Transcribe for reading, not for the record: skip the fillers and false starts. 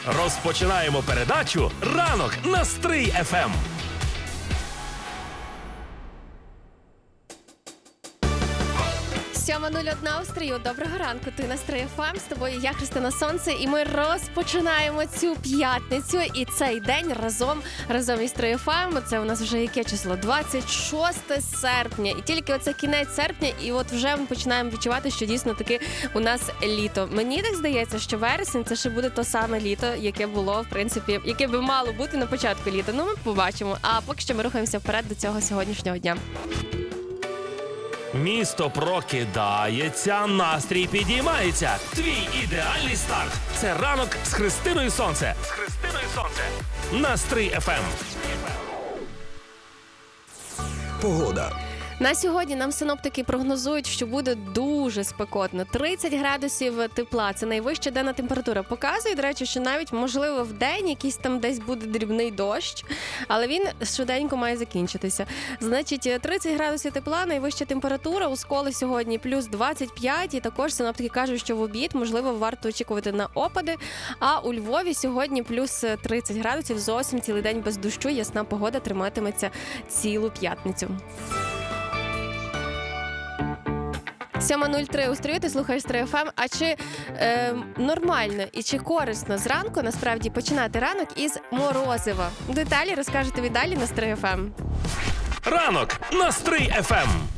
Розпочинаємо передачу «Ранок на Стрий ФМ». Сьома 01 у Стрию. Доброго ранку. Ти на Стрий ФМ. З тобою я, Христина Сонце. І ми розпочинаємо цю п'ятницю. І цей день разом із Стрий ФМ. Це у нас вже яке число? 26 серпня. І тільки оце кінець серпня. І от вже ми починаємо відчувати, що дійсно таки у нас літо. Мені так здається, що вересень це ще буде то саме літо, яке було, в принципі, яке би мало бути на початку літа. Ну, ми побачимо. А поки що ми рухаємося вперед до цього сьогоднішнього дня. Місто прокидається, настрій підіймається. Твій ідеальний старт – це ранок з Христиною Сонце. На Стрий ФМ. Погода. На сьогодні нам синоптики прогнозують, що буде дуже спекотно. 30 градусів тепла – це найвища денна температура. Показує, до речі, що навіть, можливо, в день якийсь там десь буде дрібний дощ, але він швиденько має закінчитися. Значить, 30 градусів тепла, найвища температура. У Сколі сьогодні плюс 25, і також синоптики кажуть, що в обід, можливо, варто очікувати на опади. А у Львові сьогодні плюс 30 градусів, зовсім цілий день без дощу, ясна погода триматиметься цілу п'ятницю. 7:03 у Стрию, ти слухаєш Стрий ФМ. А чи нормально і чи корисно зранку насправді починати ранок із морозива? Деталі розкажете ви далі на Стрий ФМ. Ранок на Стрий ФМ.